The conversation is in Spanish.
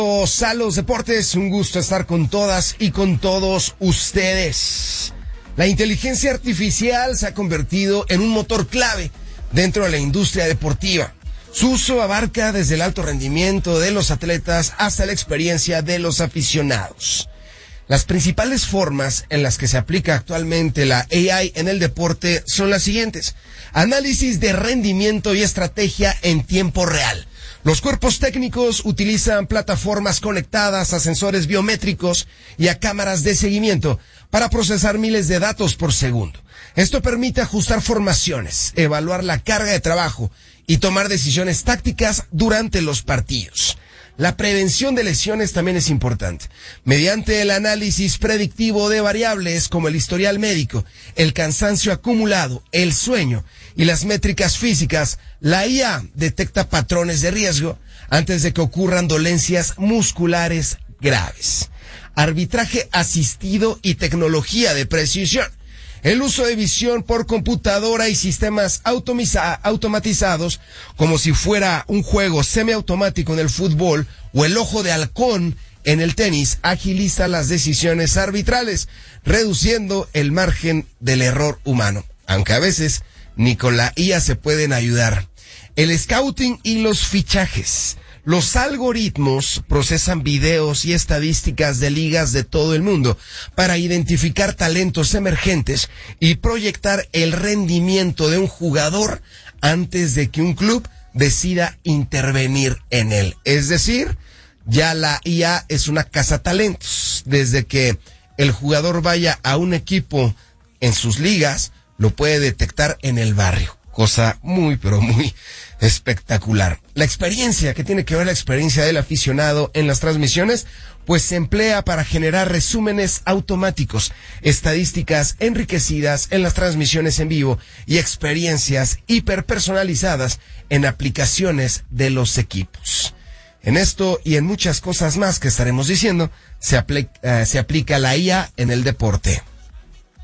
A los deportes, un gusto estar con todas y con todos ustedes. La inteligencia artificial se ha convertido en un motor clave dentro de la industria deportiva. Su uso abarca desde el alto rendimiento de los atletas hasta la experiencia de los aficionados. Las principales formas en las que se aplica actualmente la AI en el deporte son las siguientes: análisis de rendimiento y estrategia en tiempo real. Los cuerpos técnicos utilizan plataformas conectadas a sensores biométricos y a cámaras de seguimiento para procesar miles de datos por segundo. Esto permite ajustar formaciones, evaluar la carga de trabajo y tomar decisiones tácticas durante los partidos. La prevención de lesiones también es importante. Mediante el análisis predictivo de variables como el historial médico, el cansancio acumulado, el sueño y las métricas físicas, la IA detecta patrones de riesgo antes de que ocurran dolencias musculares graves. Arbitraje asistido y tecnología de precisión. El uso de visión por computadora y sistemas automatizados, como si fuera un juego semiautomático en el fútbol o el ojo de halcón en el tenis, agiliza las decisiones arbitrales, reduciendo el margen del error humano, aunque a veces ni con la IA se pueden ayudar. El scouting y los fichajes. Los algoritmos procesan videos y estadísticas de ligas de todo el mundo para identificar talentos emergentes y proyectar el rendimiento de un jugador antes de que un club decida intervenir en él. Es decir, ya la IA es una cazatalentos. Desde que el jugador vaya a un equipo en sus ligas, lo puede detectar en el barrio. Cosa muy, pero muy espectacular. La experiencia, que tiene que ver la experiencia del aficionado en las transmisiones, pues se emplea para generar resúmenes automáticos, estadísticas enriquecidas en las transmisiones en vivo y experiencias hiperpersonalizadas en aplicaciones de los equipos. En esto y en muchas cosas más que estaremos diciendo, se aplica la IA en el deporte.